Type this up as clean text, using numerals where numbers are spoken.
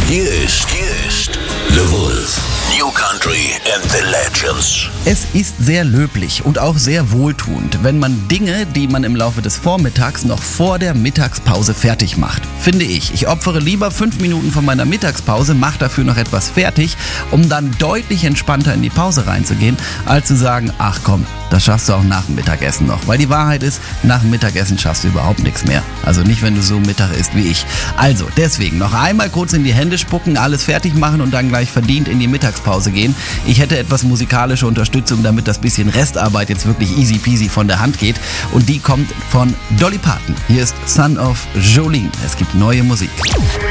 Hier ist The Wolf. New Country and the Legends. Es ist sehr löblich und auch sehr wohltuend, wenn man Dinge, die man im Laufe des Vormittags noch vor der Mittagspause fertig macht. Finde ich. Ich opfere lieber 5 Minuten von meiner Mittagspause, mache dafür noch etwas fertig, um dann deutlich entspannter in die Pause reinzugehen, als zu sagen, ach komm, das schaffst du auch nach dem Mittagessen noch. Weil die Wahrheit ist, nach dem Mittagessen schaffst du überhaupt nichts mehr. Also nicht, wenn du so Mittag isst wie ich. Also deswegen noch einmal kurz in die Hände spucken, alles fertig machen und dann gleich verdient in die Mittagspause gehen. Ich hätte etwas musikalische Unterstützung, damit das bisschen Restarbeit jetzt wirklich easy peasy von der Hand geht. Und die kommt von Dolly Parton. Hier ist Son of Jolene. Es gibt neue Musik.